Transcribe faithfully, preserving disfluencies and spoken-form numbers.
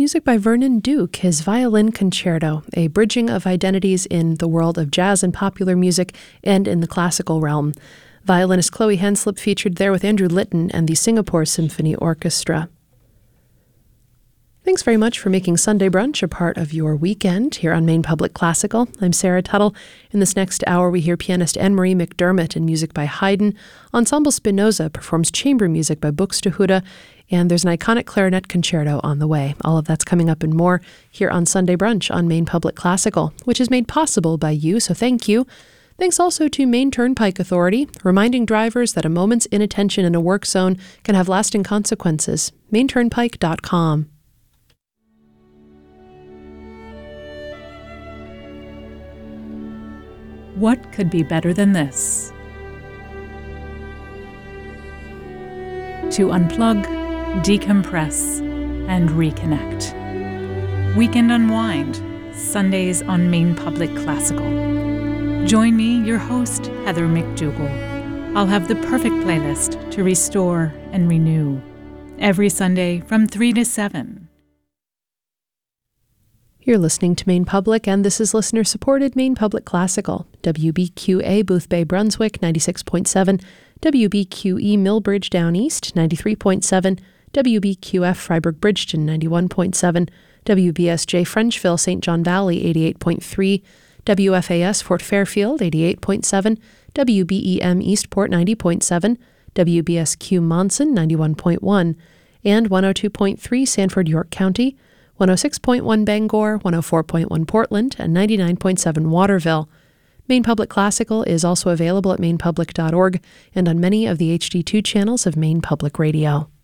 music by Vernon Duke, his Violin Concerto, a bridging of identities in the world of jazz and popular music and in the classical realm. Violinist Chloe Henslip featured there with Andrew Litton and the Singapore Symphony Orchestra. Thanks very much for making Sunday Brunch a part of your weekend here on Maine Public Classical. I'm Sarah Tuttle. In this next hour, we hear pianist Anne-Marie McDermott and music by Haydn. Ensemble Spinoza performs chamber music by Buxtehude, and there's an iconic clarinet concerto on the way. All of that's coming up and more here on Sunday Brunch on Maine Public Classical, which is made possible by you, so thank you. Thanks also to Maine Turnpike Authority, reminding drivers that a moment's inattention in a work zone can have lasting consequences. maine turnpike dot com. What could be better than this? To unplug, decompress, and reconnect. Weekend Unwind, Sundays on Maine Public Classical. Join me, your host, Heather McDougall. I'll have the perfect playlist to restore and renew. Every Sunday from three to seven. You're listening to Maine Public, and this is listener-supported Maine Public Classical. W B Q A Boothbay Brunswick, ninety-six point seven. W B Q E Millbridge Down East, ninety-three point seven. W B Q F Freiburg Bridgeton, ninety-one point seven. W B S J Frenchville Saint John Valley, eighty-eight point three. W F A S Fort Fairfield, eighty-eight point seven. W B E M Eastport, ninety point seven. W B S Q Monson, ninety-one point one. And one oh two point three Sanford York County, one oh six point one Bangor, one oh four point one Portland, and ninety-nine point seven Waterville. Maine Public Classical is also available at maine public dot org and on many of the H D two channels of Maine Public Radio.